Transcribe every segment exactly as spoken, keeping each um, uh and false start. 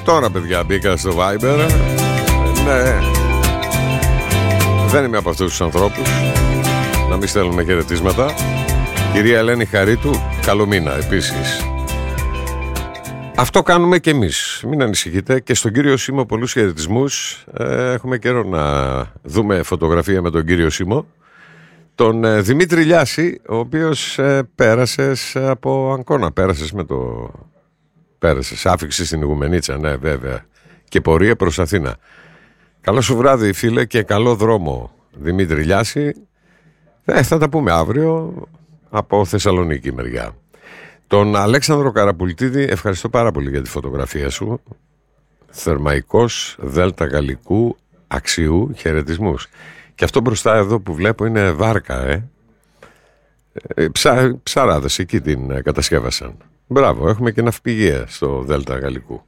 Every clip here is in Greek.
Τώρα παιδιά μπήκα στο Viber. Ναι. Δεν είμαι από αυτούς τους ανθρώπους να μην στέλνουμε χαιρετίσματα. Κυρία Ελένη Χαρίτου, καλό μήνα επίσης. Αυτό κάνουμε και εμείς. Μην ανησυχείτε. Και στον κύριο Σίμω πολλούς χαιρετισμούς. ε, Έχουμε καιρό να δούμε φωτογραφία με τον κύριο Σίμω. Τον ε, Δημήτρη Λιάση, ο οποίος ε, πέρασες από Αγκώνα. Πέρασες με το... Πέρασες, άφηξε στην Ιγουμενίτσα, ναι βέβαια. Και πορεία προς Αθήνα. Καλό σου βράδυ φίλε και καλό δρόμο Δημήτρη Λιάση. ε, Θα τα πούμε αύριο από Θεσσαλονίκη μεριά. Τον Αλέξανδρο Καραπουλτίδη ευχαριστώ πάρα πολύ για τη φωτογραφία σου. Θερμαϊκός Δέλτα Γαλλικού Αξιού, χαιρετισμούς. Και αυτό μπροστά εδώ που βλέπω είναι βάρκα, ε. ε ψα, ψαράδες εκεί την κατασκεύασαν. Μπράβο, έχουμε και ναυπηγεία στο Δέλτα Γαλλικού.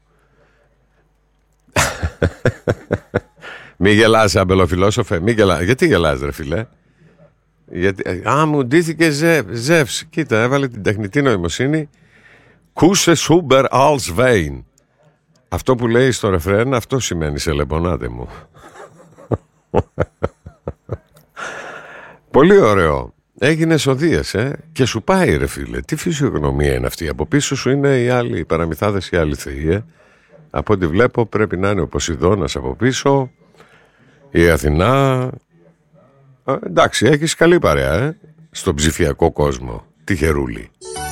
Μη γελάς αμπελοφιλόσοφε, μη γελάς. Γιατί γελάς ρε φίλε? Γιατί... Α, μου ντύθηκε Ζε... Ζεύς. Κοίτα, έβαλε την τεχνητή νοημοσύνη. Κούσε σούμπερ αλς βέιν. Αυτό που λέει στο ρεφρέν, αυτό σημαίνει σε λεπονάτε μου. Πολύ ωραίο. Έγινες οδείες, ε, και σου πάει ρε φίλε. Τι φυσιογνωμία είναι αυτή? Από πίσω σου είναι οι άλλοι παραμυθάδες, οι άλλοι θεοί, ε. Από ό,τι βλέπω πρέπει να είναι ο Ποσειδώνας από πίσω, η Αθηνά. ε, Εντάξει, έχεις καλή παρέα, ε, στον ψηφιακό κόσμο. Τυχερούλη.